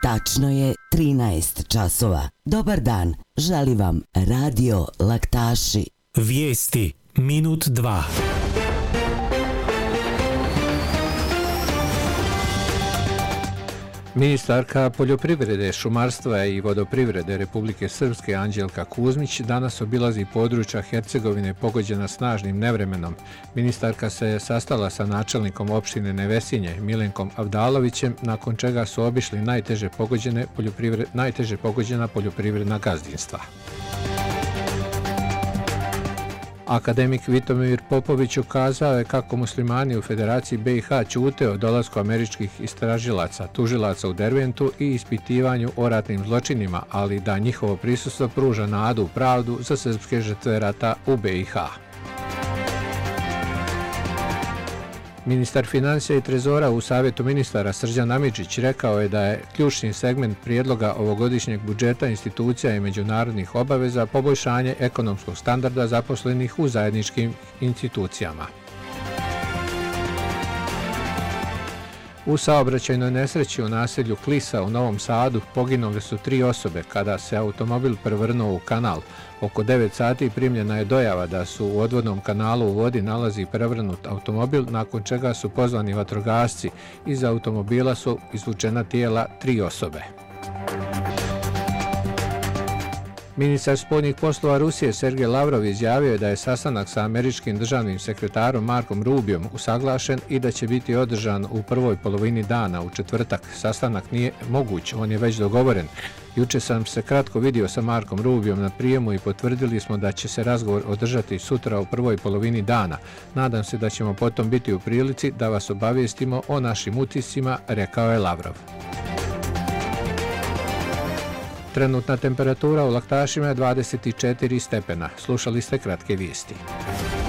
Tačno je 13 časova. Dobar dan, želi vam Radio Laktaši. Vijesti minut 2. Ministarka poljoprivrede, šumarstva i vodoprivrede Republike Srpske Anđelka Kuzmić danas obilazi područja Hercegovine pogođena snažnim nevremenom. Ministarka se sastala sa načelnikom opštine Nevesinje Milenkom Avdalovićem, nakon čega su obišli najteže pogođena poljoprivredna gazdinstva. Akademik Vitomir Popović ukazao je kako muslimani u Federaciji BiH ćute o dolasku američkih istražilaca, tužilaca u Derventu i ispitivanju o ratnim zločinima, ali da njihovo prisustvo pruža nadu u pravdu za srpske žrtve rata u BiH. Ministar financija i trezora u Savjetu ministara Srđan Amidžić rekao je da je ključni segment prijedloga ovogodišnjeg budžeta institucija i međunarodnih obaveza poboljšanje ekonomskog standarda zaposlenih u zajedničkim institucijama. U saobraćajnoj nesreći u naselju Klisa u Novom Sadu poginule su 3 osobe kada se automobil prevrnuo u kanal. Oko 9 sati primljena je dojava da su u odvodnom kanalu u vodi nalazi prevrnut automobil, nakon čega su pozvani vatrogasci. Iz automobila su izvučena tijela 3 osobe. Ministar spoljnih poslova Rusije Sergej Lavrov izjavio je da je sastanak sa američkim državnim sekretarom Markom Rubiom usaglašen i da će biti održan u prvoj polovini dana u četvrtak. Sastanak nije moguć, on je već dogovoren. Juče sam se kratko vidio sa Markom Rubiom na prijemu i potvrdili smo da će se razgovor održati sutra u prvoj polovini dana. Nadam se da ćemo potom biti u prilici da vas obavijestimo o našim utiscima, rekao je Lavrov. Trenutna temperatura u Laktašima je 24 stepena. Slušali ste kratke vijesti.